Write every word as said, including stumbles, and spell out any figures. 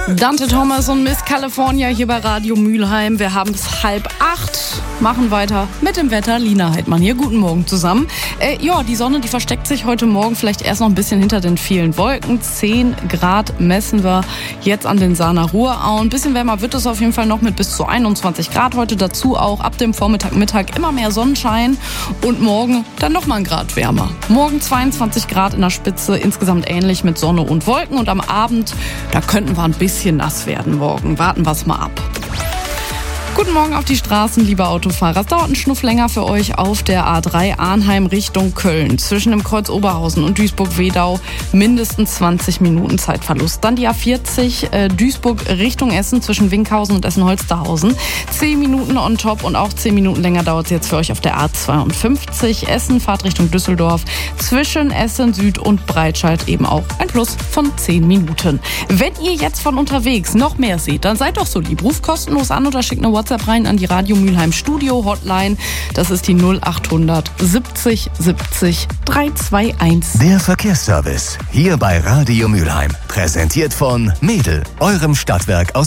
Dante Thomas und Miss California hier bei Radio Mülheim. Wir haben es halb acht, machen weiter mit dem Wetter. Lina Heidmann hier, guten Morgen zusammen. Äh, ja, die Sonne, die versteckt sich heute Morgen vielleicht erst noch ein bisschen hinter den vielen Wolken. zehn Grad messen wir jetzt an den Sahner Ruhrauen. Ein bisschen wärmer wird es auf jeden Fall noch mit bis zu einundzwanzig Grad heute. Dazu auch ab dem Vormittag, Mittag immer mehr Sonnenschein und morgen dann noch mal ein Grad wärmer. Morgen zweiundzwanzig Grad in der Spitze, insgesamt ähnlich mit Sonne und Wolken. Und am Abend, da könnten wir ein bisschen nass werden morgen. Warten wir es mal ab. Guten Morgen auf die Straßen, liebe Autofahrer. Es dauert einen Schnuff länger für euch auf der A drei Arnheim Richtung Köln. Zwischen dem Kreuz Oberhausen und Duisburg-Wedau mindestens zwanzig Minuten Zeitverlust. Dann die A vierzig äh, Duisburg Richtung Essen zwischen Winkhausen und Essen-Holsterhausen. zehn Minuten on top und auch zehn Minuten länger dauert es jetzt für euch auf der A zweiundfünfzig. Essen, Fahrt Richtung Düsseldorf. Zwischen Essen Süd und Breitscheid eben auch ein Plus von zehn Minuten. Wenn ihr jetzt von unterwegs noch mehr seht, dann seid doch so lieb. Ruft kostenlos an oder schickt eine WhatsApp rein an die Radio Mülheim Studio Hotline. Das ist die null achthundert siebzig siebzig dreihunderteinundzwanzig. Der Verkehrsservice hier bei Radio Mülheim. Präsentiert von Mädel, eurem Stadtwerk aus